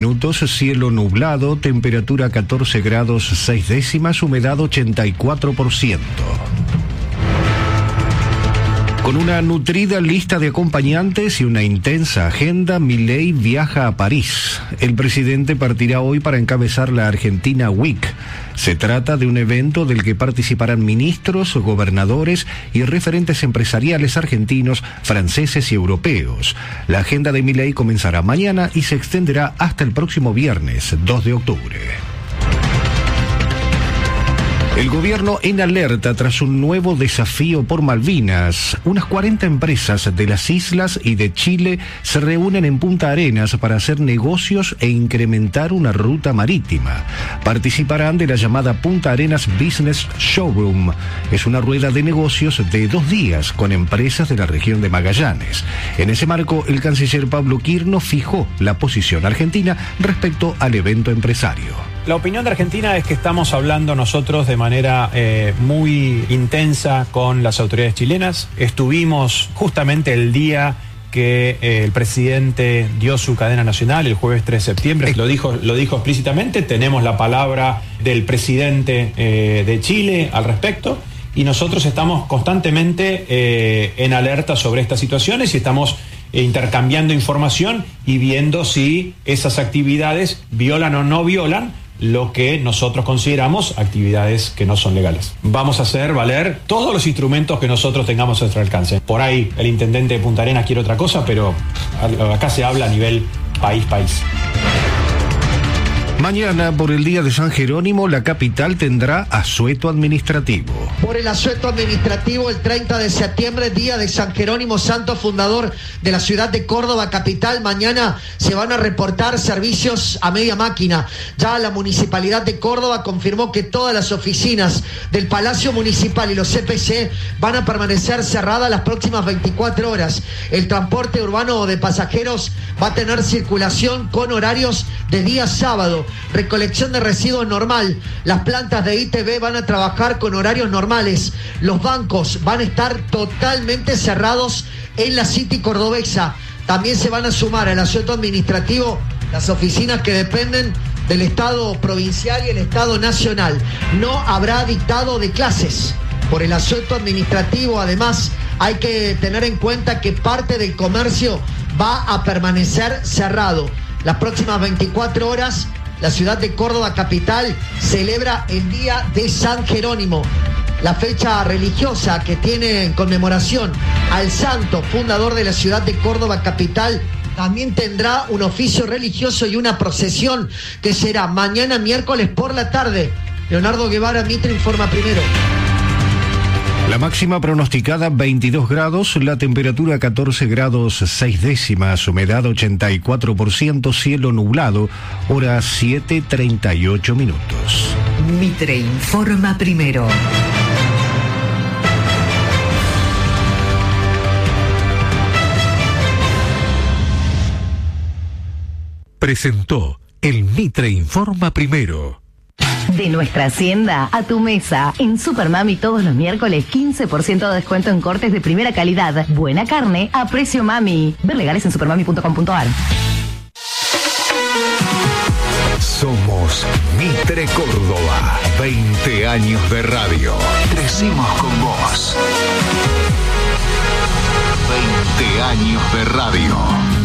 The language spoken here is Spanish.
minutos, cielo nublado, temperatura 14 grados 6 décimas, humedad 84%. Con una nutrida lista de acompañantes y una intensa agenda, Milei viaja a París. El presidente partirá hoy para encabezar la Argentina Week. Se trata de un evento del que participarán ministros, gobernadores y referentes empresariales argentinos, franceses y europeos. La agenda de Milei comenzará mañana y se extenderá hasta el próximo viernes, 2 de octubre. El gobierno en alerta tras un nuevo desafío por Malvinas. Unas 40 empresas de las islas y de Chile se reúnen en Punta Arenas para hacer negocios e incrementar una ruta marítima. Participarán de la llamada Punta Arenas Business Showroom. Es una rueda de negocios de 2 días con empresas de la región de Magallanes. En ese marco, el canciller Pablo Quirno fijó la posición argentina respecto al evento empresario. La opinión de Argentina es que estamos hablando nosotros de manera muy intensa con las autoridades chilenas. Estuvimos justamente el día que el presidente dio su cadena nacional, el jueves 3 de septiembre, lo dijo explícitamente. Tenemos la palabra del presidente de Chile al respecto y nosotros estamos constantemente en alerta sobre estas situaciones y estamos intercambiando información y viendo si esas actividades violan o no violan lo que nosotros consideramos actividades que no son legales. Vamos a hacer valer todos los instrumentos que nosotros tengamos a nuestro alcance. Por ahí el intendente de Punta Arenas quiere otra cosa, pero acá se habla a nivel país. Mañana, por el Día de San Jerónimo, la capital tendrá asueto administrativo. Por el asueto administrativo, el 30 de septiembre, Día de San Jerónimo, santo fundador de la ciudad de Córdoba, capital, mañana se van a reportar servicios a media máquina. Ya la Municipalidad de Córdoba confirmó que todas las oficinas del Palacio Municipal y los CPC van a permanecer cerradas las próximas 24 horas. El transporte urbano de pasajeros va a tener circulación con horarios de día sábado. Recolección de residuos normal. Las plantas de ITV van a trabajar con horarios normales. Los bancos van a estar totalmente cerrados en la City cordobesa. También se van a sumar al asueto administrativo las oficinas que dependen del Estado provincial y el Estado nacional. No habrá dictado de clases. Por el asueto administrativo, además, hay que tener en cuenta que parte del comercio va a permanecer cerrado. Las próximas 24 horas, la ciudad de Córdoba capital celebra el Día de San Jerónimo, la fecha religiosa que tiene en conmemoración al santo fundador de la ciudad de Córdoba capital. También tendrá un oficio religioso y una procesión que será mañana miércoles por la tarde. Leonardo Guevara, Mitre informa primero. La máxima pronosticada 22 grados, la temperatura 14 grados 6 décimas, humedad 84%, cielo nublado, hora 7:38 minutos. Mitre informa primero. Presentó el Mitre informa primero. De nuestra hacienda a tu mesa. En Supermami todos los miércoles 15% de descuento en cortes de primera calidad. Buena carne a precio mami. Ver legales en supermami.com.ar. Somos Mitre Córdoba. 20 años de radio. Crecimos con vos. 20 años de radio.